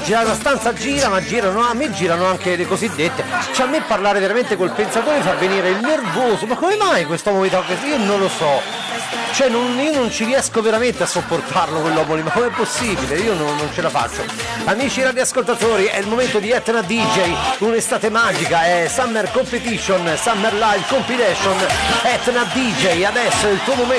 gira la stanza, gira, ma girano, a me girano anche le cosiddette. Cioè, a me parlare veramente col pensatore fa venire il nervoso. Ma come mai questo uomo mi tocca? Io non lo so. Cioè, io non ci riesco veramente a sopportarlo quell'uomo lì, ma com'è possibile? Io non ce la faccio. Amici radioascoltatori, è il momento di Etna DJ, un'estate magica, è Summer Competition, Summer Live Compilation, Etna DJ, adesso è il tuo momento.